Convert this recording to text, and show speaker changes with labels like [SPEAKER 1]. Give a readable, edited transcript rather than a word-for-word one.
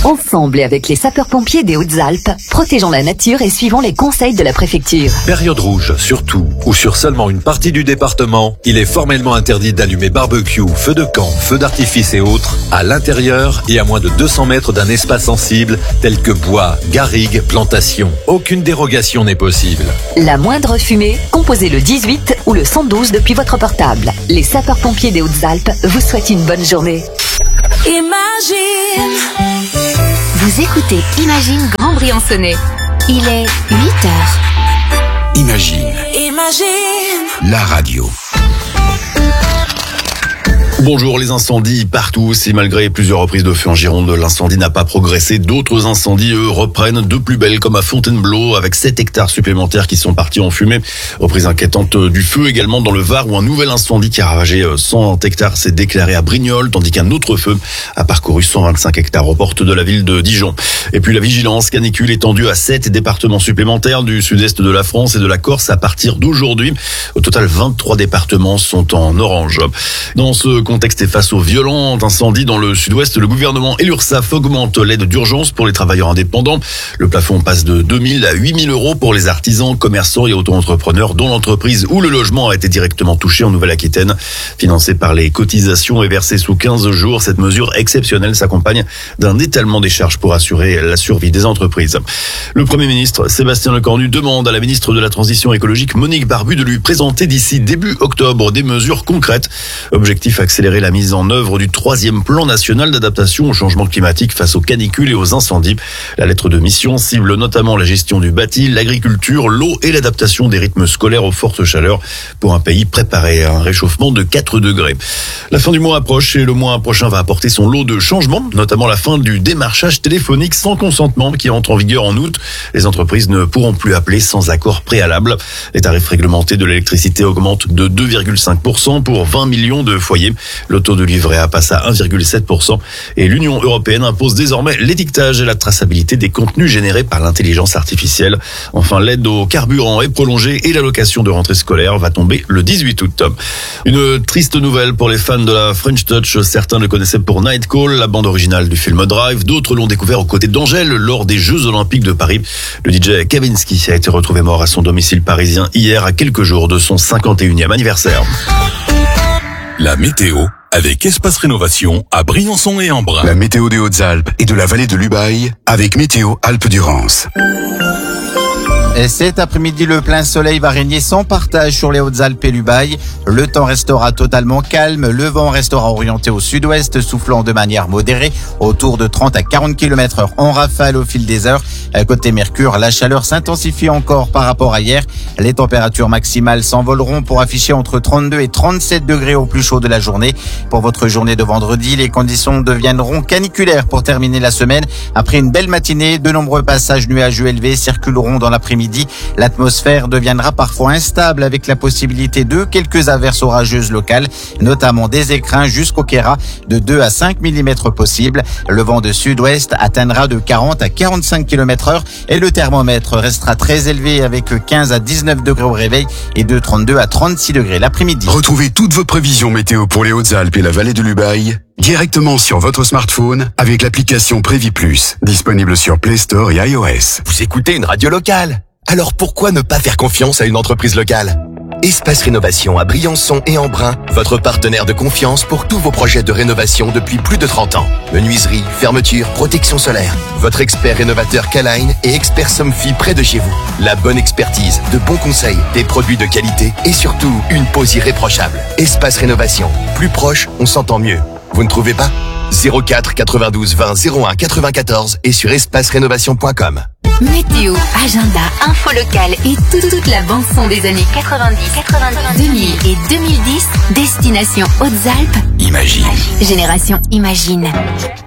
[SPEAKER 1] Ensemble et avec les sapeurs-pompiers des Hautes-Alpes, protégeons la nature et suivons les conseils de la préfecture.
[SPEAKER 2] Période rouge, sur tout ou sur seulement une partie du département, il est formellement interdit d'allumer barbecue, feux de camp, feux d'artifice et autres à l'intérieur et à moins de 200 mètres d'un espace sensible tel que bois, garrigues, plantations. Aucune dérogation n'est possible.
[SPEAKER 1] La moindre fumée, composez le 18 ou le 112 depuis votre portable. Les sapeurs-pompiers des Hautes-Alpes vous souhaitent une bonne journée.
[SPEAKER 3] Imagine.
[SPEAKER 4] Vous écoutez Imagine Grand Briançonnais. Il est 8h.
[SPEAKER 5] Imagine. La radio.
[SPEAKER 6] Bonjour, les incendies partout. Si malgré plusieurs reprises de feu en Gironde, l'incendie n'a pas progressé, d'autres incendies, eux, reprennent de plus belle, comme à Fontainebleau, avec 7 hectares supplémentaires qui sont partis en fumée. Reprise inquiétante du feu également dans le Var, où un nouvel incendie qui a ravagé 100 hectares s'est déclaré à Brignoles, tandis qu'un autre feu a parcouru 125 hectares aux portes de la ville de Dijon. Et puis la vigilance canicule étendue à 7 départements supplémentaires du sud-est de la France et de la Corse à partir d'aujourd'hui. Au total, 23 départements sont en orange. Dans ce contexte et face aux violents incendies dans le sud-ouest, le gouvernement et l'URSSAF augmentent l'aide d'urgence pour les travailleurs indépendants. Le plafond passe de 2 000 à 8 000 euros pour les artisans, commerçants et auto-entrepreneurs dont l'entreprise ou le logement a été directement touché en Nouvelle-Aquitaine. Financée par les cotisations et versée sous 15 jours, cette mesure exceptionnelle s'accompagne d'un étalement des charges pour assurer la survie des entreprises. Le Premier ministre Sébastien Lecornu demande à la ministre de la Transition écologique Monique Barbu de lui présenter d'ici début octobre des mesures concrètes. Objectif accélérer la mise en œuvre du 3e plan national d'adaptation au changement climatique face aux canicules et aux incendies. La lettre de mission cible notamment la gestion du bâti, l'agriculture, l'eau et l'adaptation des rythmes scolaires aux fortes chaleurs pour un pays préparé à un réchauffement de 4 degrés. La fin du mois approche et le mois prochain va apporter son lot de changements, notamment la fin du démarchage téléphonique sans consentement qui entre en vigueur en août. Les entreprises ne pourront plus appeler sans accord préalable. Les tarifs réglementés de l'électricité augmentent de 2,5% pour 20 millions de foyers. Le taux de livret A passe à 1,7% et l'Union européenne impose désormais l'étiquetage et la traçabilité des contenus générés par l'intelligence artificielle. Enfin, l'aide au carburant est prolongée et l'allocation de rentrée scolaire va tomber le 18 août. Une triste nouvelle pour les fans de la French Touch. Certains le connaissaient pour Night Call, la bande originale du film Drive. D'autres l'ont découvert aux côtés d'Angèle lors des Jeux Olympiques de Paris. Le DJ Kavinsky a été retrouvé mort à son domicile parisien hier à quelques jours de son 51e anniversaire.
[SPEAKER 5] La météo avec Espace Rénovation à Briançon et Embrun.
[SPEAKER 7] La météo des Hautes-Alpes et de la vallée de l'Ubaye avec Météo Alpes-Durance.
[SPEAKER 8] Et cet après-midi, le plein soleil va régner sans partage sur les Hautes-Alpes et l'Ubaye. Le temps restera totalement calme. Le vent restera orienté au sud-ouest, soufflant de manière modérée, autour de 30 à 40 km/h en rafale au fil des heures. Côté Mercure, la chaleur s'intensifie encore par rapport à hier. Les températures maximales s'envoleront pour afficher entre 32 et 37 degrés au plus chaud de la journée. Pour votre journée de vendredi, les conditions deviendront caniculaires pour terminer la semaine. Après une belle matinée, de nombreux passages nuageux élevés circuleront dans l'après-midi. L'atmosphère deviendra parfois instable avec la possibilité de quelques averses orageuses locales, notamment des écrins jusqu'au Kéra de 2 à 5 mm possibles. Le vent de sud-ouest atteindra de 40 à 45 km/h et le thermomètre restera très élevé avec 15 à 19 degrés au réveil et de 32 à 36 degrés l'après-midi.
[SPEAKER 7] Retrouvez toutes vos prévisions météo pour les Hautes-Alpes et la vallée de l'Ubaye directement sur votre smartphone avec l'application Prévi Plus, disponible sur Play Store et iOS.
[SPEAKER 9] Vous écoutez une radio locale. Alors pourquoi ne pas faire confiance à une entreprise locale ? Espace Rénovation à Briançon et Embrun, votre partenaire de confiance pour tous vos projets de rénovation depuis plus de 30 ans. Menuiserie, fermeture, protection solaire. Votre expert rénovateur K-Line et expert Somfy près de chez vous. La bonne expertise, de bons conseils, des produits de qualité et surtout une pose irréprochable. Espace Rénovation. Plus proche, on s'entend mieux. Vous ne trouvez pas ? 04 92 20 01 94 et sur espacerénovation.com.
[SPEAKER 4] Météo, agenda, info locale et toute la bande-son des années 90, 2000 et 2010. Destination Hautes-Alpes.
[SPEAKER 5] Imagine.
[SPEAKER 4] Génération Imagine.